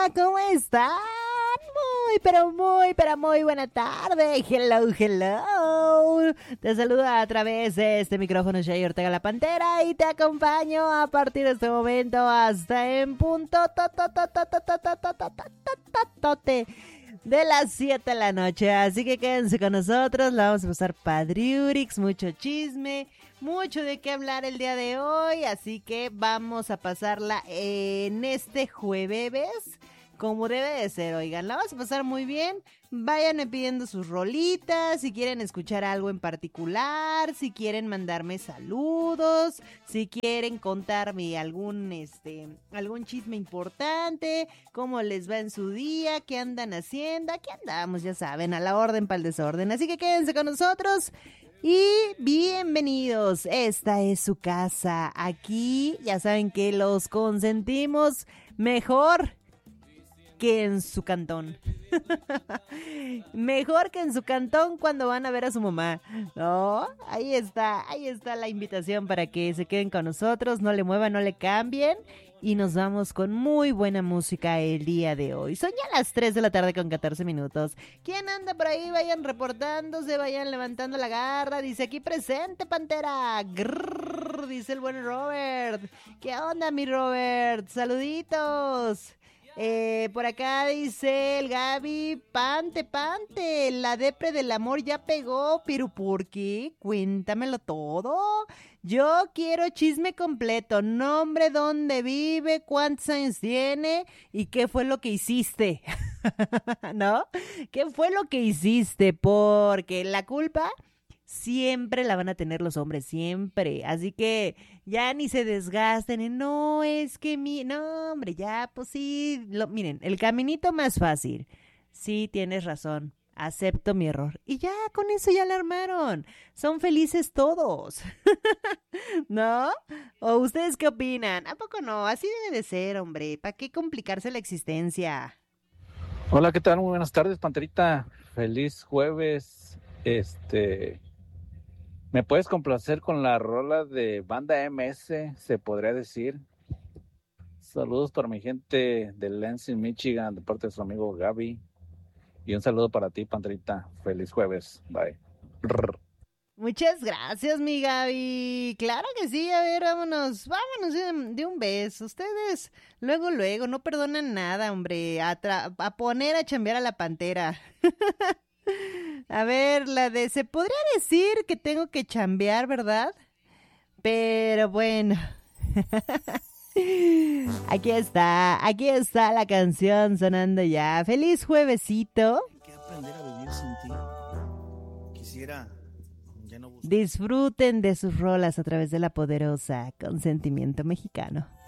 ¿Cómo están? Pero muy buena tarde. Hello, hello. Te saludo a través de este micrófono Shay Ortega la Pantera y te acompaño a partir de este momento hasta en punto de las 7 de la noche. Así que quédense con nosotros, la vamos a pasar padriurix, mucho chisme, mucho de qué hablar el día de hoy. Así que vamos a pasarla en este jueves como debe de ser, oigan, la vas a pasar muy bien. Vayan pidiendo sus rolitas, si quieren escuchar algo en particular, si quieren mandarme saludos, si quieren contarme algún chisme importante, cómo les va en su día, qué andan haciendo, aquí andamos, ya saben, a la orden para el desorden. Así que quédense con nosotros y bienvenidos. Esta es su casa. Aquí ya saben que los consentimos mejor que en su cantón. Mejor que en su cantón cuando van a ver a su mamá. No, ahí está la invitación para que se queden con nosotros, no le muevan, no le cambien. Y nos vamos con muy buena música el día de hoy. Son ya las 3 de la tarde con 14 minutos. ¿Quién anda por ahí? Vayan reportándose, vayan levantando la garra. Dice aquí presente, Pantera. Grrr, dice el buen Robert. ¿Qué onda, mi Robert? Saluditos. Por acá dice el Gaby, pante, la depre del amor ya pegó, pero ¿por qué? Cuéntamelo todo. Yo quiero chisme completo, nombre, dónde vive, cuántos años tiene y qué fue lo que hiciste, ¿no? ¿Qué fue lo que hiciste? Porque la culpa siempre la van a tener los hombres, siempre. Así que ya ni se desgasten en, no, es que no, hombre, ya, pues sí. Miren, el caminito más fácil. Sí, tienes razón. Acepto mi error. Y ya, con eso ya la armaron. Son felices todos. ¿No? ¿O ustedes qué opinan? ¿A poco no? Así debe de ser, hombre. ¿Para qué complicarse la existencia? Hola, ¿qué tal? Muy buenas tardes, Panterita. Feliz jueves. ¿Me puedes complacer con la rola de Banda MS? Se podría decir. Saludos para mi gente de Lansing, Michigan, de parte de su amigo Gaby. Y un saludo para ti, Panterita. Feliz jueves. Bye. Muchas gracias, mi Gaby. Claro que sí, a ver, vámonos de un beso. Ustedes luego, no perdonan nada, hombre. A poner a chambear a la Pantera. A ver, se podría decir que tengo que chambear, ¿verdad? Pero bueno. Aquí está la canción sonando ya. Feliz juevesito. Hay que aprender a vivir sin ti. Quisiera ya no buscar. Disfruten de sus rolas a través de la poderosa Consentimiento Mexicano.